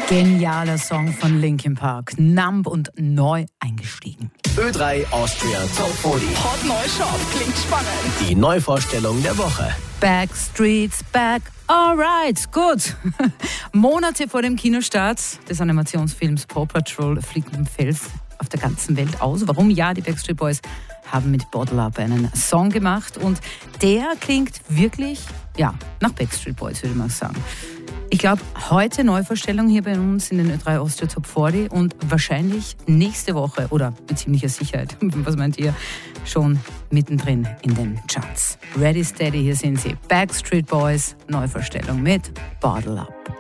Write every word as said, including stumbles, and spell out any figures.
Genialer Song von Linkin Park. Numb und neu eingestiegen. Ö drei Austria Top vierzig. Hot neu Shop, klingt spannend. Die Neuvorstellung der Woche. Backstreet's Back. Alright, gut. Monate vor dem Kinostart des Animationsfilms Paw Patrol fliegt mit dem Fels auf der ganzen Welt aus. Warum? Ja, die Backstreet Boys haben mit Bottle Up einen Song gemacht und der klingt wirklich, ja, nach Backstreet Boys, würde man sagen. Ich glaube, heute Neuvorstellung hier bei uns in den Ö drei Austria Top vierzig und wahrscheinlich nächste Woche oder mit ziemlicher Sicherheit, was meint ihr, schon mittendrin in den Charts. Ready, steady, hier sind sie. Backstreet Boys, Neuvorstellung mit Bottle Up.